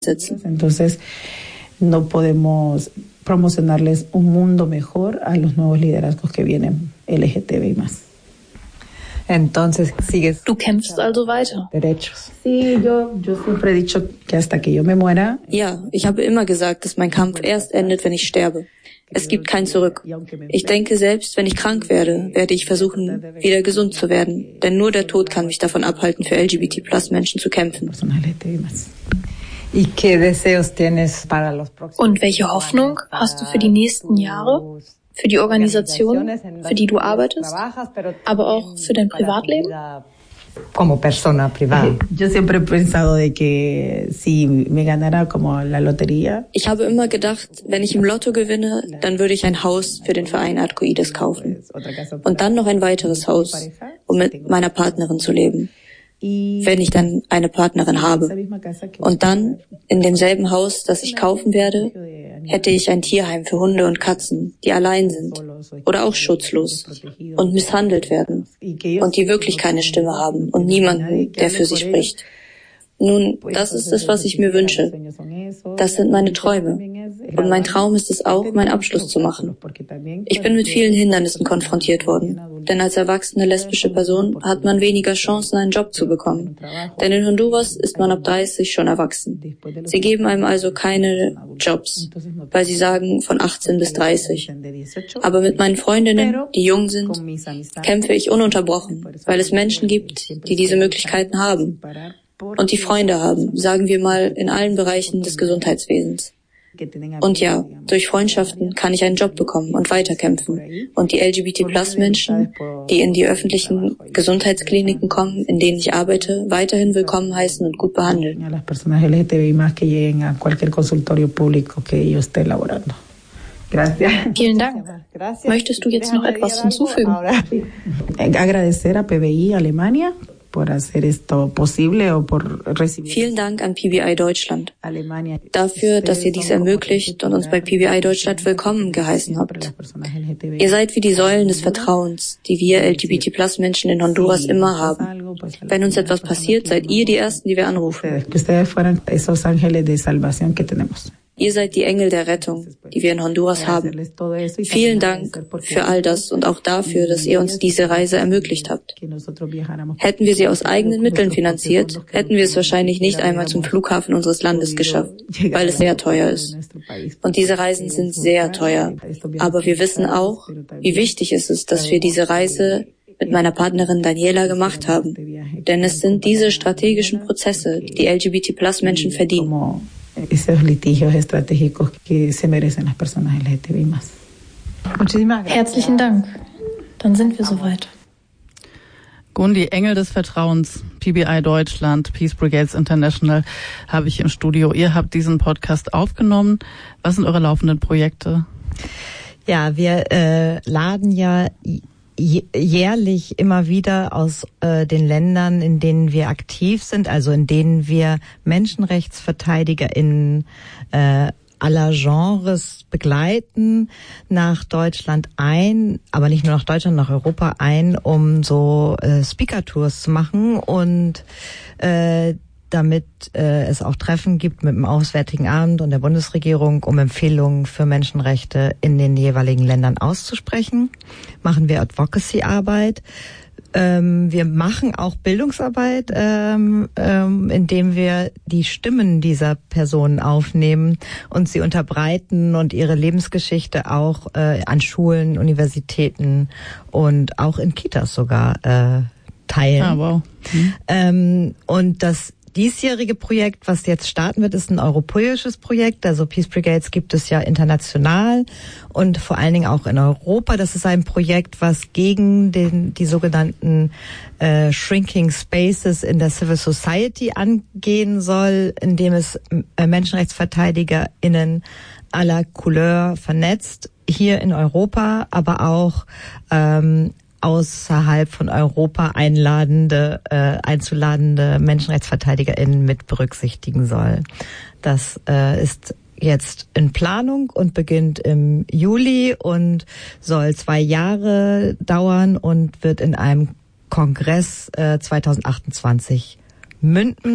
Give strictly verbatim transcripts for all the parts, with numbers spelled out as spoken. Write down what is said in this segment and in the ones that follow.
setzen. Entonces, no podemos promocionarles un mundo mejor a los nuevos liderazgos que vienen L G T B I más. Entonces, sigues. Du kämpfst also weiter. Derechos. Sí, yo, yo siempre he dicho que hasta que yo me muera. Ja, ich habe immer gesagt, dass mein Kampf erst endet, wenn ich sterbe. Es gibt kein Zurück. Ich denke, selbst wenn ich krank werde, werde ich versuchen, wieder gesund zu werden. Denn nur der Tod kann mich davon abhalten, für L G B T Plus Menschen zu kämpfen. Und welche Hoffnung hast du für die nächsten Jahre? Für die Organisation, für die du arbeitest, aber auch für dein Privatleben? Como persona privada. Yo siempre he pensado de que si me ganara como la lotería. Ich habe immer gedacht, wenn ich im Lotto gewinne, dann würde ich ein Haus für den Verein Arcoides kaufen. Und dann noch ein weiteres Haus, um mit meiner Partnerin zu leben. Wenn ich dann eine Partnerin habe. Und dann, in demselben Haus, das ich kaufen werde, hätte ich ein Tierheim für Hunde und Katzen, die allein sind oder auch schutzlos und misshandelt werden und die wirklich keine Stimme haben und niemanden, der für sie spricht. Nun, das ist es, was ich mir wünsche. Das sind meine Träume. Und mein Traum ist es auch, meinen Abschluss zu machen. Ich bin mit vielen Hindernissen konfrontiert worden. Denn als erwachsene lesbische Person hat man weniger Chancen, einen Job zu bekommen. Denn in Honduras ist man ab dreißig schon erwachsen. Sie geben einem also keine Jobs, weil sie sagen von achtzehn bis dreißig. Aber mit meinen Freundinnen, die jung sind, kämpfe ich ununterbrochen, weil es Menschen gibt, die diese Möglichkeiten haben. Und die Freunde haben, sagen wir mal, in allen Bereichen des Gesundheitswesens. Und ja, durch Freundschaften kann ich einen Job bekommen und weiterkämpfen. Und die L G B T Plus Menschen, die in die öffentlichen Gesundheitskliniken kommen, in denen ich arbeite, weiterhin willkommen heißen und gut behandeln. Vielen Dank. Möchtest du jetzt noch etwas hinzufügen? Agradecer a P B I Alemania. Vielen Dank an P B I Deutschland dafür, dass ihr dies ermöglicht und uns bei P B I Deutschland willkommen geheißen habt. Ihr seid wie die Säulen des Vertrauens, die wir L G B T Plus Menschen in Honduras immer haben. Wenn uns etwas passiert, seid ihr die Ersten, die wir anrufen. Ihr seid die Engel der Rettung, die wir in Honduras haben. Vielen Dank für all das und auch dafür, dass ihr uns diese Reise ermöglicht habt. Hätten wir sie aus eigenen Mitteln finanziert, hätten wir es wahrscheinlich nicht einmal zum Flughafen unseres Landes geschafft, weil es sehr teuer ist. Und diese Reisen sind sehr teuer. Aber wir wissen auch, wie wichtig es ist, dass wir diese Reise mit meiner Partnerin Daniela gemacht haben. Denn es sind diese strategischen Prozesse, die L G B T Plus Menschen verdienen. Esos litigios estratégicos que se merecen las personas L G T B I más. Herzlichen Dank. Dann sind wir soweit. Gundi, Engel des Vertrauens, P B I Deutschland, Peace Brigades International, habe ich im Studio. Ihr habt diesen Podcast aufgenommen. Was sind eure laufenden Projekte? Ja, wir äh, laden ja jährlich immer wieder aus äh, den Ländern, in denen wir aktiv sind, also in denen wir MenschenrechtsverteidigerInnen äh, aller Genres begleiten, nach Deutschland ein, aber nicht nur nach Deutschland, nach Europa ein, um so äh, Speaker-Tours zu machen und äh, damit äh, es auch Treffen gibt mit dem Auswärtigen Amt und der Bundesregierung, um Empfehlungen für Menschenrechte in den jeweiligen Ländern auszusprechen. Machen wir Advocacy-Arbeit. Ähm, wir machen auch Bildungsarbeit, ähm, ähm, indem wir die Stimmen dieser Personen aufnehmen und sie unterbreiten und ihre Lebensgeschichte auch äh, an Schulen, Universitäten und auch in Kitas sogar äh, teilen. Ah, wow. Mhm. Ähm, und das diesjährige Projekt, was jetzt starten wird, ist ein europäisches Projekt. Also Peace Brigades gibt es ja international und vor allen Dingen auch in Europa. Das ist ein Projekt, was gegen den die sogenannten äh, Shrinking Spaces in der Civil Society angehen soll, indem es äh, MenschenrechtsverteidigerInnen à la Couleur vernetzt, hier in Europa, aber auch ähm, außerhalb von Europa einladende, äh, einzuladende MenschenrechtsverteidigerInnen mit berücksichtigen soll. Das äh, ist jetzt in Planung und beginnt im Juli und soll zwei Jahre dauern und wird in einem Kongress äh, zwanzig achtundzwanzig münden.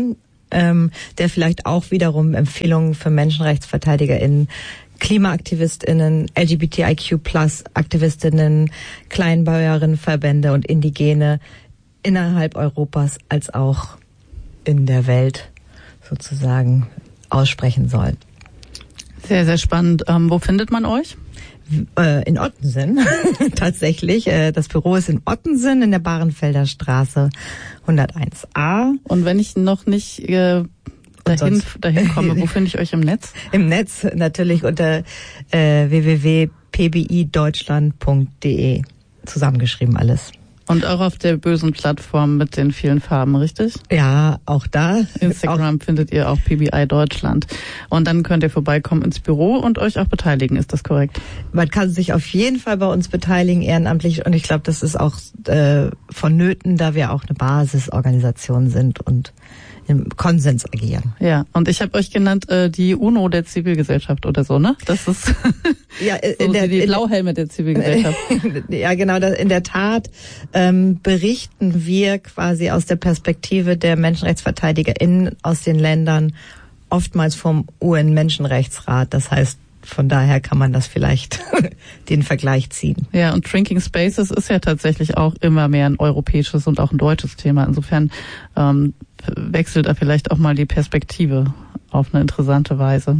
ähm, der vielleicht auch wiederum Empfehlungen für MenschenrechtsverteidigerInnen, KlimaaktivistInnen, L G B T I Q Plus Aktivistinnen, Kleinbäuerinnenverbände und Indigene innerhalb Europas als auch in der Welt sozusagen aussprechen soll. Sehr, sehr spannend. Ähm, wo findet man euch? In Ottensen, tatsächlich. Das Büro ist in Ottensen in der Bahrenfelder Straße hunderteins a. Und wenn ich noch nicht äh, dahin, dahin komme, wo finde ich euch im Netz? Im Netz natürlich unter äh, w w w punkt p b i deutschland punkt d e. Zusammengeschrieben alles. Und auch auf der bösen Plattform mit den vielen Farben, richtig? Ja, auch da. Instagram auch findet ihr auch P B I Deutschland. Und dann könnt ihr vorbeikommen ins Büro und euch auch beteiligen, ist das korrekt? Man kann sich auf jeden Fall bei uns beteiligen, ehrenamtlich. Und ich glaube, das ist auch äh, vonnöten, da wir auch eine Basisorganisation sind und im Konsens agieren. Ja, und ich habe euch genannt äh, die UNO der Zivilgesellschaft oder so, ne? Das ist ja, in so der, die in Blauhelme der Zivilgesellschaft. Ja, genau. Das, in der Tat ähm, berichten wir quasi aus der Perspektive der MenschenrechtsverteidigerInnen aus den Ländern, oftmals vom U N-Menschenrechtsrat. Das heißt, von daher kann man das vielleicht den Vergleich ziehen. Ja, und Drinking Spaces ist ja tatsächlich auch immer mehr ein europäisches und auch ein deutsches Thema. Insofern ähm, wechselt da vielleicht auch mal die Perspektive auf eine interessante Weise.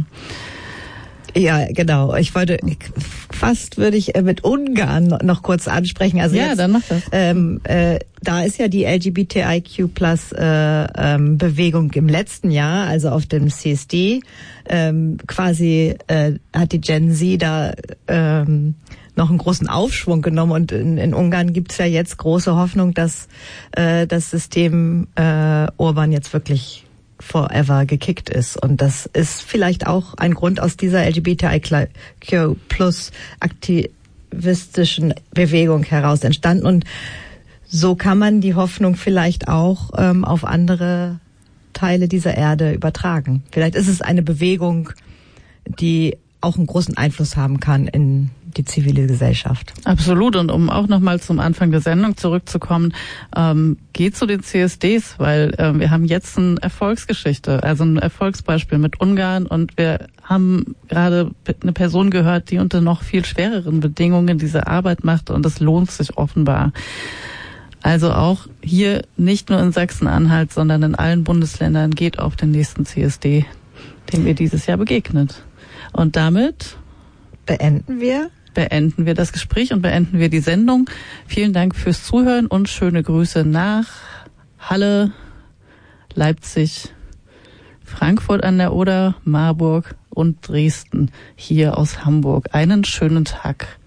Ja, genau. Ich wollte, fast würde ich mit Ungarn noch kurz ansprechen. Also ja, jetzt, dann mach das. Ähm, äh, da ist ja die L G B T I Q Plus äh, ähm, Bewegung im letzten Jahr, also auf dem C S D, ähm, quasi äh, hat die Gen Z da ähm, noch einen großen Aufschwung genommen und in, in Ungarn gibt's ja jetzt große Hoffnung, dass äh, das System äh, Orban jetzt wirklich forever gekickt ist. Und das ist vielleicht auch ein Grund aus dieser L G B T I Q Plus aktivistischen Bewegung heraus entstanden. Und so kann man die Hoffnung vielleicht auch ähm, auf andere Teile dieser Erde übertragen. Vielleicht ist es eine Bewegung, die auch einen großen Einfluss haben kann in die zivile Gesellschaft. Absolut. Und um auch nochmal zum Anfang der Sendung zurückzukommen, ähm, geht zu den C S Ds, weil äh, wir haben jetzt eine Erfolgsgeschichte, also ein Erfolgsbeispiel mit Ungarn und wir haben gerade eine Person gehört, die unter noch viel schwereren Bedingungen diese Arbeit macht und es lohnt sich offenbar. Also auch hier nicht nur in Sachsen-Anhalt, sondern in allen Bundesländern geht auf den nächsten C S D, dem ihr dieses Jahr begegnet. Und damit beenden wir beenden wir das Gespräch und beenden wir die Sendung. Vielen Dank fürs Zuhören und schöne Grüße nach Halle, Leipzig, Frankfurt an der Oder, Marburg und Dresden hier aus Hamburg. Einen schönen Tag.